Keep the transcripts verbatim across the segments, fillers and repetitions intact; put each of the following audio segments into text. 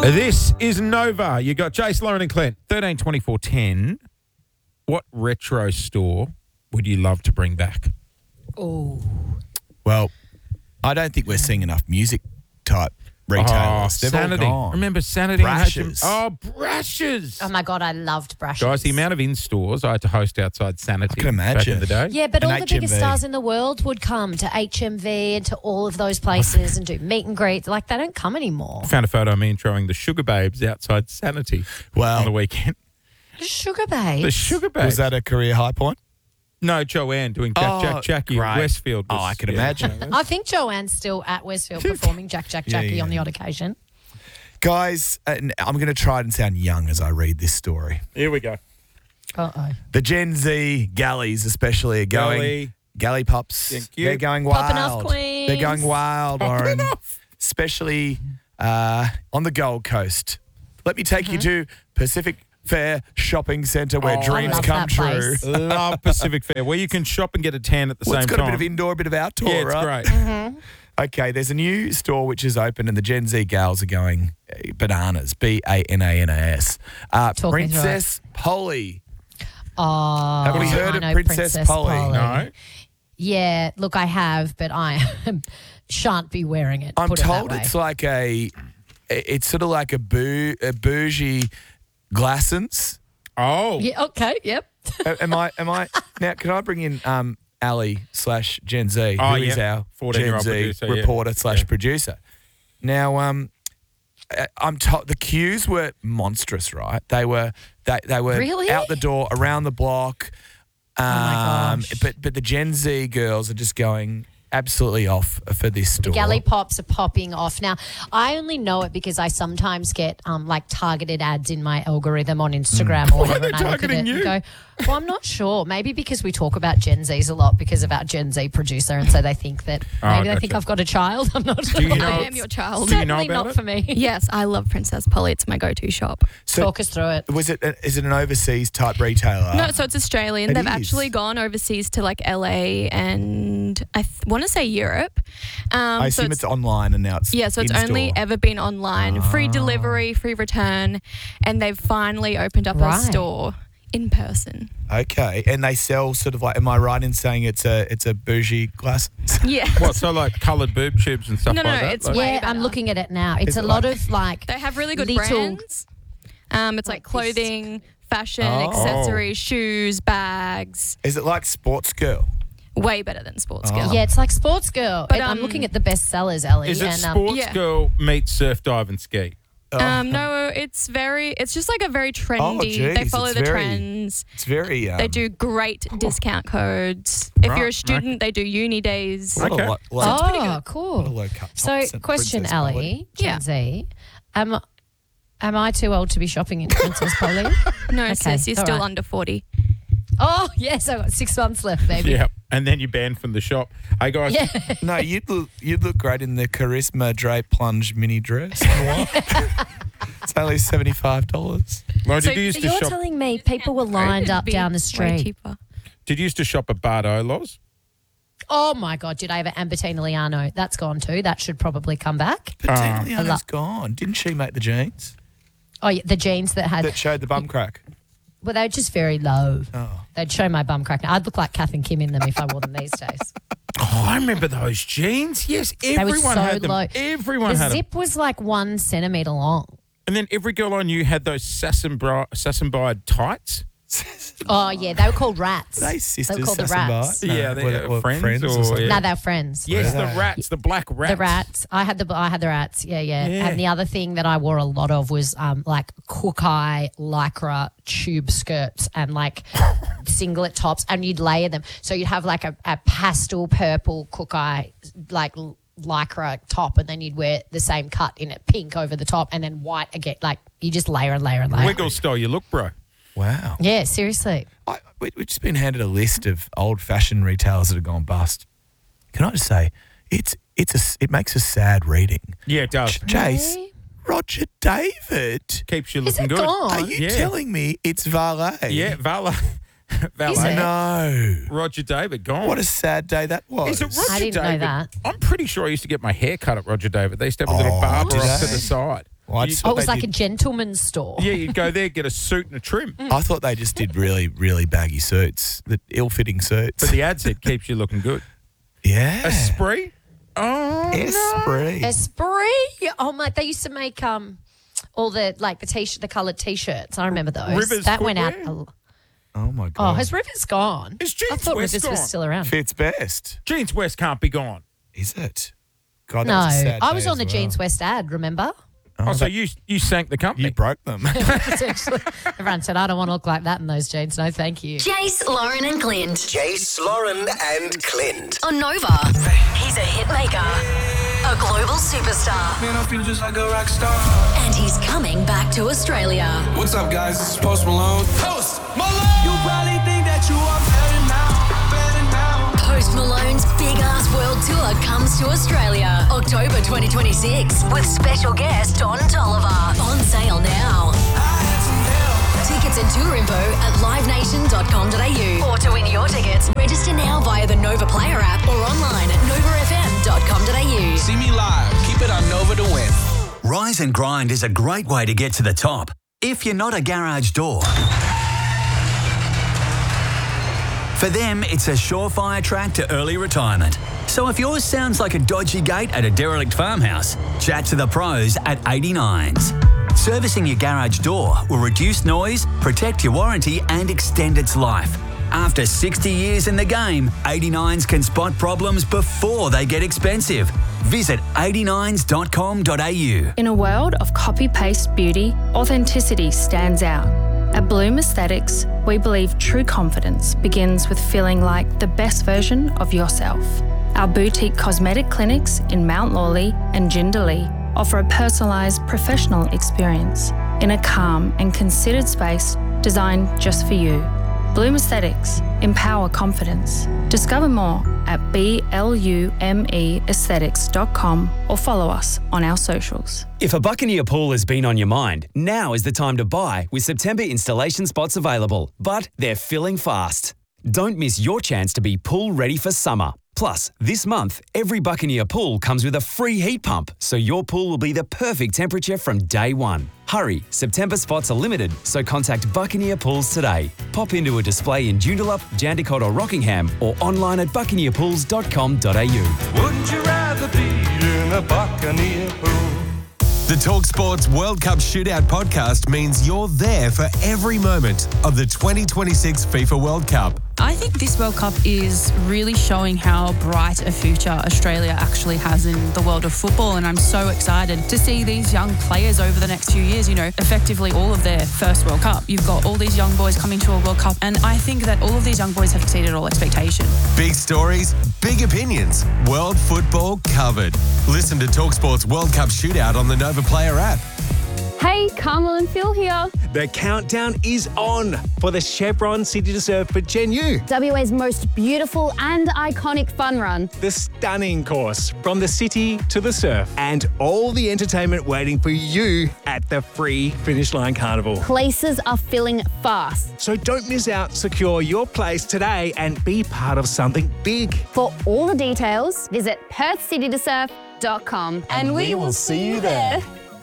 This is Nova. You got Jace, Lauren and Clint. thirteen twenty-four ten. What retro store would you love to bring back? Oh. Well, I don't think we're seeing enough music type retailers. Oh, They've Sanity. all gone. Remember Sanity? and H M- Brashes. Oh, Brashes. Oh, my God, I loved Brushes. Guys, the amount of in-stores I had to host outside Sanity I can back imagine. in the day. Yeah, but And all the H M V. biggest stars in the world would come to H M V and to all of those places and do meet and greets. Like, they don't come anymore. Found a photo of me introing the Sugar Babes outside Sanity Well, on the weekend. Sugar Babes. The Sugar Babes. was that a career high point? No, Joanne doing Jack Oh, Jack Jackie great. at Westfield. Oh, was- I can yeah. imagine. I think Joanne's still at Westfield performing Jack Jack Yeah, Jackie yeah. on the odd occasion. Guys, uh, I'm going to try and sound young as I read this story. Here we go. Uh-oh. The Gen Z galleys especially are going... Galley. Galley pups. Thank you. They're going wild. Popping off, queens. They're going wild, Popping Lauren. off. Especially uh, on the Gold Coast. Let me take you to Pacific Fair Shopping Centre where Oh, I dreams love come that true. place. Love Pacific Fair, where you can shop and get a tan at the Well, same it's got time. a bit of indoor, a bit of outdoor, Yeah, it's right? great. Okay, there's a new store which is open and the Gen Z gals are going uh, bananas. B A N A N A S. Uh, Talk me through Princess Polly. Oh, Have we heard I of know Princess Polly? No. Yeah, look, I have, but I shan't be wearing it. I'm put it that told way. it's like a, it's sort of like a, bou, a bougie glassons. Oh. Yeah, okay, yep. A- am I? Am I? Now, can I bring in um, Ali slash Gen Z, Oh, who is yeah. our Gen fourteen-year-old Z producer, yeah. reporter slash Yeah. producer? Now, um, I- I'm told the queues were monstrous, right? They were they they were Really? out the door, around the block. Um, my gosh. But but the Gen Z girls are just going absolutely off for this store. Galley pops are popping off. Now, I only know it because I sometimes get um, like targeted ads in my algorithm on Instagram or whatever, they're and I look at it targeting you? and go, well, I'm not sure. Maybe because we talk about Gen Zs a lot because of our Gen Z producer, and so they think that Oh, maybe they think gotcha. I've got a child. I'm not sure. Do you know? I am your child. Do you know Certainly about not it? for me. Yes, I love Princess Polly. It's my go-to shop. So Talk us through it. was it? A, is it an overseas type retailer? No, so it's Australian. It They've is. actually gone overseas to like L A and I th- want to say Europe. Um, I so assume it's, online and now it's yeah, so it's in-store. only ever been online, free delivery, free return, and they've finally opened up Right. a store in person. Okay, and they sell sort of like. Am I right in saying it's a it's a bougie glass? Yeah. What, so like coloured boob tubes and stuff No, no, like no, that? it's Like- way Yeah, I'm better. looking at it now. It's Is a it lot like- of like They have really good little- brands. Um, it's like Like this- clothing, fashion, Oh. accessories, shoes, bags. Is it like Sports Girl? Way better than Sports Oh. Girl. Yeah, it's like Sports Girl. But, And I'm um, looking at the best sellers, Ellie. Is it and, um, sports yeah. girl meets surf, dive and ski? Um, no, it's very. It's just like a very trendy. Oh, geez, they follow it's the very- trends. It's very. Um, They do great discount codes. If Right, you're a student, they do uni days. What a Okay. lo- lo- oh, pretty good. what a cool. low cut So, tops and question, Princess Ellie, Polly. Gen Yeah. Z, am am I too old to be shopping in Princess Polly? No, Okay, sis, you're all still right. under forty. Oh yes, I've got six months left, baby. Yeah. And then you banned from the shop. Hey, guys. Yeah. No, you'd look you'd look great in the Charisma Drape plunge mini dress. It's only seventy five dollars. Lauren, So did you used So to you're shop? telling me people were lined up down the Way street? cheaper. Did you used to shop at Bardolo's? Oh my God, did I ever? And Bettina Liano, that's gone too. That should probably come back. But Uh, Tina I lo- Liano's gone. Didn't she make the jeans Oh, yeah, the jeans that had, that showed the bum crack? well, they were just very low. Oh. They'd show my bum crack. I'd look like Kath and Kim in them if I wore them these days. Oh, I remember those jeans. Yes, were everyone so had them. low. Everyone The had them. zip was like one centimetre long. And then every girl I knew had those Sassenbri- Sassenbide tights. Oh, yeah, they were called rats. They sisters. They were called the Sassenbite? rats. No, Yeah, they- were uh, were friends or- something? yeah. No, they were friends. Yes, Were the they? rats, the black rats. The rats. I had the I had the rats. Yeah, yeah, Yeah. And the other thing that I wore a lot of was um like cook eye lycra tube skirts and like singlet tops, and you'd layer them. So you'd have like a, a pastel purple cook eye like l- lycra top, and then you'd wear the same cut in it pink over the top, and then white again. Like you just layer and layer and layer. Wiggle style you look, bro. Wow. Yeah, seriously. I, we- we've just been handed a list of old fashioned retailers that have gone bust. Can I just say, it's it's a it makes a sad reading. Yeah, it does. Jace, Really? Roger David. Keeps you Is looking it good. gone? Are you Yeah. telling me it's valet? Yeah, Valet. Valet. Is it? No. Roger David gone. What a sad day that was. Is it Roger I didn't know David? that. I'm pretty sure I used to get my hair cut at Roger David. They used to have a little Oh, barber did off to they? the side. Well, I, You- just Oh, thought it was they like a did- gentleman's store. Yeah, you'd go there, get a suit and a trim. I thought they just did really, really baggy suits, the ill-fitting suits. But the ad said keeps you looking good. yeah. Esprit? Oh, Esprit. Esprit. Oh my! They used to make um all the like the t-shirt, the coloured t-shirts. I remember those. Rivers that went out. footwear? A, Oh my oh, god. has Rivers gone? Is Jeans I thought West Rivers gone? was still around. Fits best. Jeans West can't be gone. Is it? God, that No, was a sad I day was on as the well. Jeans West ad. Remember? Oh, so but you you sank the company. you broke them. Essentially, everyone said, "I don't want to look like that in those jeans." No, thank you. Jace, Lauren and Clint. Jace, Lauren and Clint. On Nova. He's a hitmaker. A global superstar. Man, I feel just like a rock star. And he's coming back to Australia. What's up, guys? This is Post Malone. Post Malone! You probably think that you are better now, better now. Post Malone's big ass world tour comes to Australia. October twenty twenty-six. With special guest Don Tolliver. On sale now. I had some help. Tickets and tour info at live nation dot com dot a u. Or to win your tickets, register now via the Nova Player app or online at nova f m dot com dot a u. See me live. Keep it on Nova to win. Rise and Grind is a great way to get to the top if you're not a garage door. For them, it's a surefire track to early retirement. So if yours sounds like a dodgy gate at a derelict farmhouse, chat to the pros at eighty-nines. Servicing your garage door will reduce noise, protect your warranty and extend its life. After sixty years in the game, eighty-nines can spot problems before they get expensive. Visit eighty-nines dot com dot a u. In a world of copy-paste beauty, authenticity stands out. At Bloom Aesthetics, we believe true confidence begins with feeling like the best version of yourself. Our boutique cosmetic clinics in Mount Lawley and Jindalee offer a personalised professional experience in a calm and considered space designed just for you. Bloom Aesthetics, empower confidence. Discover more at blume aesthetics dot com or follow us on our socials. If a Buccaneer pool has been on your mind, now is the time to buy with September installation spots available, but they're filling fast. Don't miss your chance to be pool ready for summer. Plus, this month, every Buccaneer pool comes with a free heat pump, so your pool will be the perfect temperature from day one. Hurry, September spots are limited, so contact Buccaneer Pools today. Pop into a display in Joondalup, Jandakot or Rockingham, or online at buccaneer pools dot com dot a u. Wouldn't you rather be in a Buccaneer pool? The TalkSports World Cup Shootout podcast means you're there for every moment of the twenty twenty-six FIFA World Cup. I think this World Cup is really showing how bright a future Australia actually has in the world of football, and I'm so excited to see these young players over the next few years, you know, effectively all of their first World Cup. You've got all these young boys coming to a World Cup, and I think that all of these young boys have exceeded all expectation. Big stories, big opinions, world football covered. Listen to TalkSports World Cup Shootout on the Nova Player app. Hey, Carmel and Phil here. The countdown is on for the Chevron City to Surf for Gen U. W A's most beautiful and iconic fun run. The stunning course from the city to the surf and all the entertainment waiting for you at the free Finish Line Carnival. Places are filling fast. So don't miss out. Secure your place today and be part of something big. For all the details, visit perth city to surf dot com and, and we, we will see you there.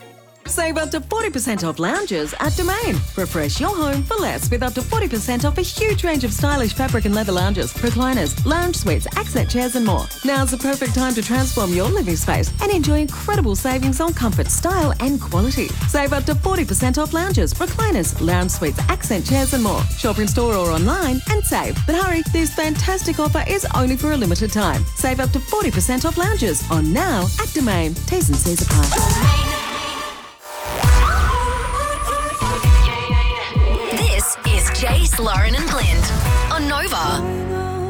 Save up to forty percent off lounges at Domain. Refresh your home for less with up to forty percent off a huge range of stylish fabric and leather lounges, recliners, lounge suites, accent chairs and more. Now's the perfect time to transform your living space and enjoy incredible savings on comfort, style and quality. Save up to forty percent off lounges, recliners, lounge suites, accent chairs and more. Shop in store or online and save. But hurry, this fantastic offer is only for a limited time. Save up to forty percent off lounges on now at Domain. T's and C's apply. This is Jace, Lauren and Clint on Nova.